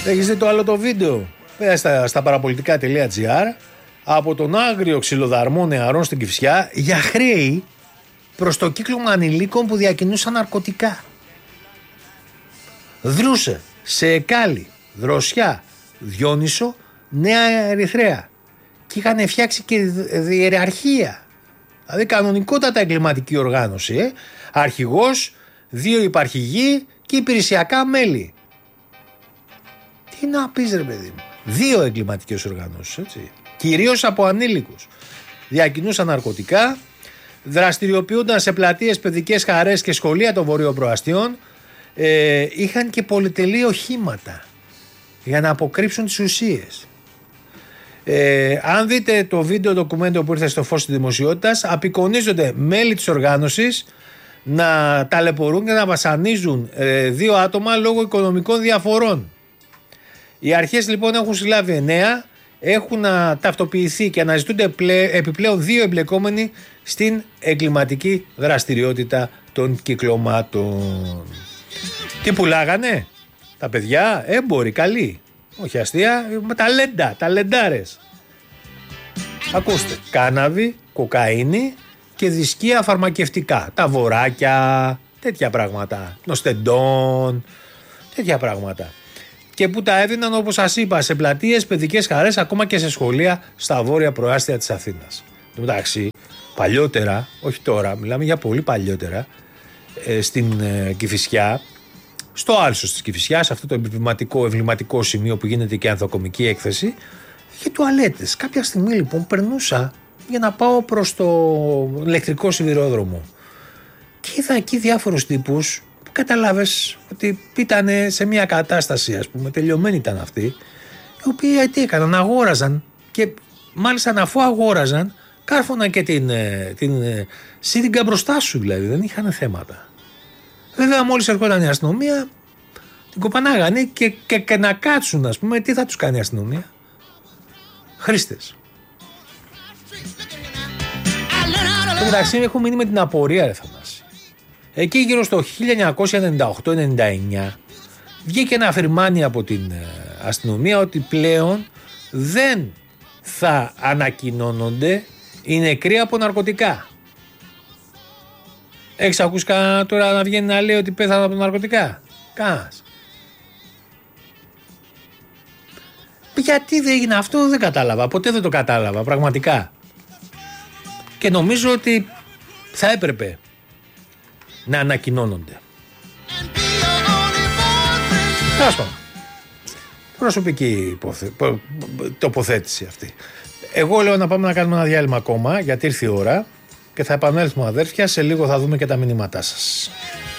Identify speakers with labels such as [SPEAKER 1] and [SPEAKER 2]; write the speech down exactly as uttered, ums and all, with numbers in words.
[SPEAKER 1] Έχεις δει το άλλο το βίντεο? Πέρα στα, στα παραπολιτικά τελεία τζι άρ από τον άγριο ξυλοδαρμό νεαρών στην Κηφισιά για χρέη προς το κύκλωμα ανηλίκων που διακινούσαν ναρκωτικά. Δρούσε σε Εκάλη, Δροσιά, Διόνυσο, Νέα Ερυθρέα και είχαν φτιάξει και διεραρχία. Δηλαδή κανονικότατα εγκληματική οργάνωση. Ε. Αρχηγός, δύο υπαρχηγοί και υπηρεσιακά μέλη. Τι να πεις ρε παιδί μου. Δύο εγκληματικές οργανώσεις, έτσι. Κυρίως από ανήλικους. Διακινούσαν ναρκωτικά, δραστηριοποιούνταν σε πλατείες, παιδικές χαρές και σχολεία των βορειοπροαστιών. Ε, είχαν και πολυτελή οχήματα για να αποκρύψουν τις ουσίες. Ε, αν δείτε το βίντεο ντοκουμέντο που ήρθε στο φως της δημοσιότητας, απεικονίζονται μέλη της οργάνωσης να ταλαιπωρούν και να βασανίζουν ε, δύο άτομα λόγω οικονομικών διαφορών. Οι αρχές λοιπόν έχουν συλλάβει εννέα, έχουν να ταυτοποιηθεί και αναζητούνται πλέ, επιπλέον δύο εμπλεκόμενοι στην εγκληματική δραστηριότητα των κυκλωμάτων. Τι πουλάγανε τα παιδιά? Έμποροι, καλοί. Όχι αστεία, με ταλέντα, ταλεντάρες. Ακούστε, κάναβη, κοκαίνη και δισκία φαρμακευτικά. Τα βοράκια, τέτοια πράγματα. Νοστεντών, τέτοια πράγματα. Και που τα έδιναν, όπως σας είπα, σε πλατείες, παιδικές χαρές, ακόμα και σε σχολεία στα βόρεια προάστια της Αθήνας. Εντάξει, παλιότερα, όχι τώρα, μιλάμε για πολύ παλιότερα, ε, στην ε, Κηφισιά, στο άλσος της Κηφισιάς, αυτό το εμβληματικό, εμβληματικό σημείο που γίνεται και ανθοκομική έκθεση, είχε τουαλέτες. Κάποια στιγμή λοιπόν περνούσα για να πάω προς το ηλεκτρικό σιδηρόδρομο και είδα εκεί διάφορους τύπους που καταλάβες ότι ήταν σε μια κατάσταση, ας πούμε, τελειωμένη ήταν αυτή, οι οποίοι τι έκαναν, αγόραζαν και μάλιστα αφού αγόραζαν κάρφωναν και την, την σύριγγα μπροστά σου, δηλαδή δεν είχαν θέματα. Βέβαια, μόλις ερχόταν η αστυνομία, την κοπανάγανε και, και, και να κάτσουν, ας πούμε, τι θα τους κάνει η αστυνομία? Χρήστες. Και μεταξύ έχω μείνει με την απορία, ρε Θανάση. Εκεί γύρω στο χίλια εννιακόσια ενενήντα οκτώ ενενήντα εννιά βγήκε ένα αφηρμάνι από την αστυνομία ότι πλέον δεν θα ανακοινώνονται οι νεκροί από ναρκωτικά. Έχεις ακούσει κανένα τώρα να βγαίνει να λέει ότι πέθανε από ναρκωτικά? Κανένας. Γιατί δεν έγινε αυτό δεν κατάλαβα. Ποτέ δεν το κατάλαβα πραγματικά. Και νομίζω ότι θα έπρεπε να ανακοινώνονται. Τέλος πάντων. Προσωπική υποθε... τοποθέτηση αυτή. Εγώ λέω να πάμε να κάνουμε ένα διάλειμμα ακόμα γιατί ήρθε η ώρα. Και θα επανέλθουμε, αδέρφια, σε λίγο θα δούμε και τα μηνύματά σας.